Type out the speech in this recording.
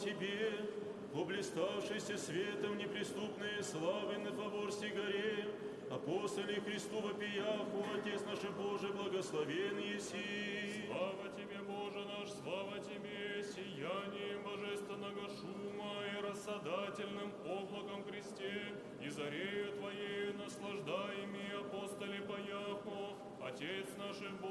Тебе, о блиставшейся светом неприступные славы на Фаворской горе, апостоле Христу вопияху, Отец наш Боже, благословен еси. Слава Тебе, Боже наш, слава Тебе, сиянием божественного шума и рассадательным